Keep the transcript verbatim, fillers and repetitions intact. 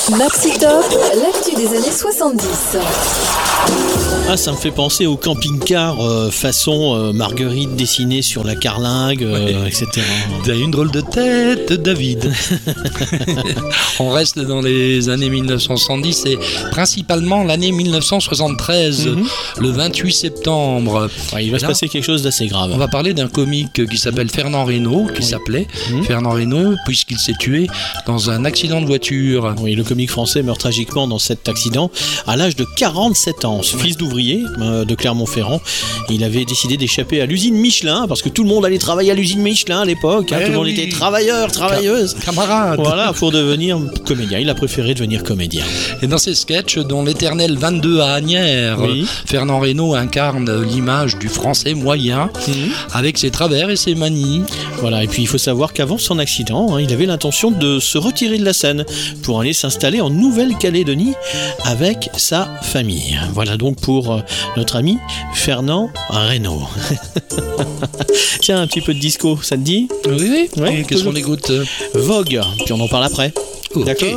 Maxi Top, l'actu des années soixante-dix. Ah, ça me fait penser au camping-car euh, façon euh, Marguerite dessinée sur la carlingue, euh, ouais. et cetera. T'as une drôle de tête, David. On reste dans les années dix-neuf cent soixante-dix et principalement l'année dix-neuf cent soixante-treize, mm-hmm. le vingt-huit septembre. Ouais, il va et se là, passer quelque chose d'assez grave. On va parler d'un comique qui s'appelle Fernand Reynaud, qui oui. s'appelait mm-hmm. Fernand Reynaud, puisqu'il s'est tué dans un accident de voiture. Oui, le comique français meurt tragiquement dans cet accident à l'âge de quarante-sept ans. Ce fils d'ouvrier euh, de Clermont-Ferrand, il avait décidé d'échapper à l'usine Michelin, parce que tout le monde allait travailler à l'usine Michelin à l'époque, hein, eh tout le monde oui. était travailleur, travailleuse, camarade. Voilà, pour devenir comédien. Il a préféré devenir comédien. Et dans ses sketchs, dont l'Éternel vingt-deux à Asnières, oui. Fernand Reynaud incarne l'image du français moyen, mmh. avec ses travers et ses manies. Voilà, et puis il faut savoir qu'avant son accident, hein, il avait l'intention de se retirer de la scène pour aller s'installer en Nouvelle-Calédonie avec sa famille. Voilà donc pour euh, notre ami Fernand Reynaud. Tiens, un petit peu de disco, ça te dit ? Oui, oui. Ouais, qu'est-ce qu'on écoute ? Vogue, puis on en parle après. Okay. D'accord ?